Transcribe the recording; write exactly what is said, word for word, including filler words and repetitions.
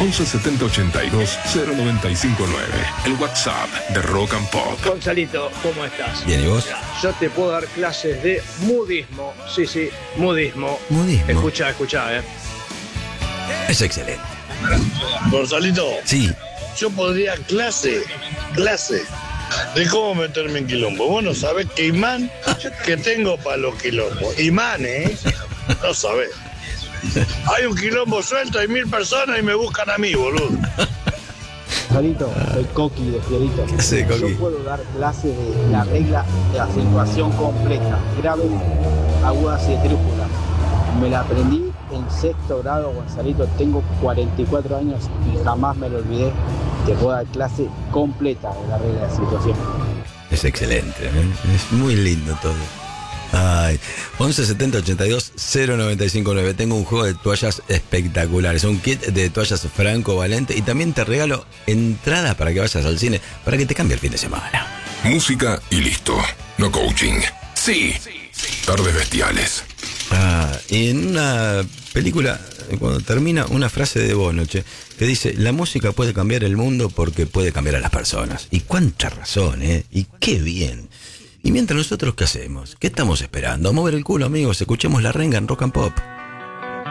once setenta ochenta y dos cero noventa y cinco nueve. El WhatsApp de Rock and Pop. Gonzalito, ¿cómo estás? Bien, ¿y vos? Yo te puedo dar clases de mudismo. Sí, sí, mudismo. Mudismo. Escuchá, escuchá, eh. Es excelente. Gonzalito, Sí. yo podría clase, clase, de cómo meterme en quilombo. Vos no sabés qué imán que tengo para los quilombos. Imán, ¿eh? No sabés. Hay un quilombo suelto, hay mil personas y me buscan a mí, boludo. Gonzalito, soy Coqui de Fiorito. ¿Qué haces, Coqui? Yo puedo dar clases de la regla de acentuación completa, graves, agudas y esdrújulas. Me la aprendí en sexto grado, Gonzalito. Tengo cuarenta y cuatro años y jamás me lo olvidé. Te puedo dar clase completa de la regla de acentuación. Es excelente, ¿eh? Es muy lindo todo. Ay, once setenta ochenta y dos cero noventa y cinco nueve. Tengo un juego de toallas espectaculares, un kit de toallas Franco Valente y también te regalo entradas para que vayas al cine, para que te cambie el fin de semana. Música y listo. No coaching. Sí. Tardes bestiales. Ah, y en una película, cuando termina, una frase de Bono, che, que dice: la música puede cambiar el mundo porque puede cambiar a las personas. Y cuánta razón, ¿eh? Y qué bien. Y mientras nosotros, ¿qué hacemos? ¿Qué estamos esperando? A mover el culo, amigos. Escuchemos La Renga en Rock and Pop.